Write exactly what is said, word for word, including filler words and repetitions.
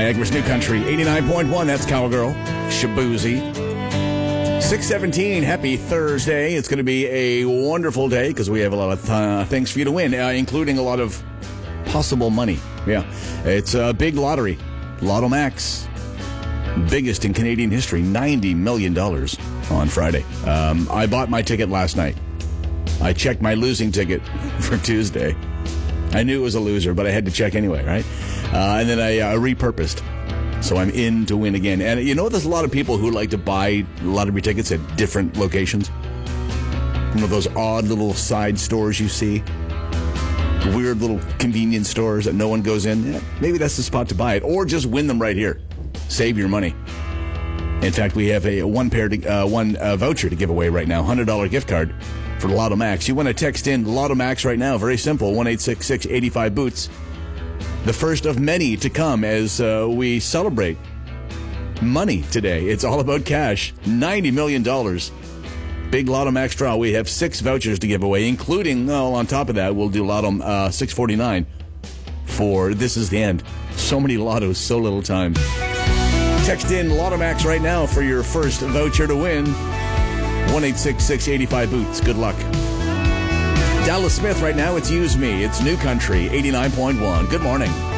Niagara's New Country, eighty-nine point one. That's Cowgirl. Shabuzi. six seventeen. Happy Thursday. It's going to be a wonderful day because we have a lot of th- things for you to win, uh, including a lot of possible money. Yeah. It's a big lottery. Lotto Max. Biggest in Canadian history. ninety million dollars on Friday. Um, I bought my ticket last night. I checked my losing ticket for Tuesday. I knew it was a loser, but I had to check anyway, right? Uh, and then I uh, repurposed. So I'm in to win again. And you know, there's a lot of people who like to buy lottery tickets at different locations. You know, those odd little side stores you see. Weird little convenience stores that no one goes in. Yeah, maybe that's the spot to buy it. Or just win them right here. Save your money. In fact, we have a one pair to, uh, one uh, voucher to give away right now. one hundred dollars gift card for Lotto Max. You want to text in Lotto Max right now. Very simple. one eight six six, eight five, boots. The first of many to come as uh, we celebrate money today. It's all about cash. ninety million dollars. Big Lotto Max draw. We have six vouchers to give away, including, oh, on top of that, we'll do Lotto uh, six forty-nine for This Is the End. So many lottos, so little time. Text in Lotto Max right now for your first voucher to win. one eight six six, eight five, boots. Good luck. Dallas Smith right now, it's Use Me. It's New Country, eighty-nine point one. Good morning.